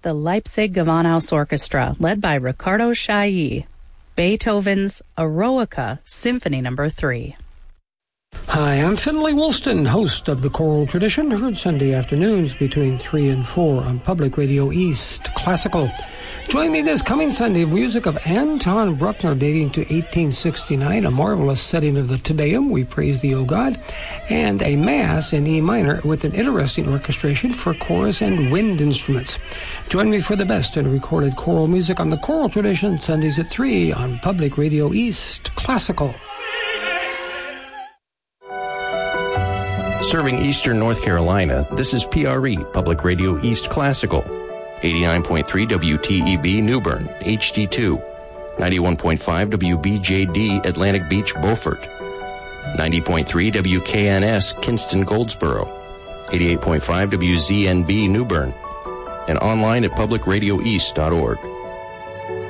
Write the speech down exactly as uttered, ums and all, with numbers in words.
the Leipzig Gewandhaus Orchestra, led by Riccardo Chailly, Beethoven's Eroica Symphony Number three. Hi, I'm Finley Woolston, host of The Choral Tradition, heard Sunday afternoons between three and four on Public Radio East Classical. Join me this coming Sunday with music of Anton Bruckner dating to eighteen sixty-nine, a marvelous setting of the Te Deum, We Praise Thee, O God, and a Mass in E minor with an interesting orchestration for chorus and wind instruments. Join me for the best in recorded choral music on The Choral Tradition, Sundays at three on Public Radio East Classical. Serving Eastern North Carolina, this is P R E, Public Radio East Classical. eighty-nine point three W T E B New Bern, H D two. ninety-one point five W B J D Atlantic Beach, Beaufort. ninety point three W K N S Kinston, Goldsboro. eighty-eight point five W Z N B New Bern. And online at public radio east dot org.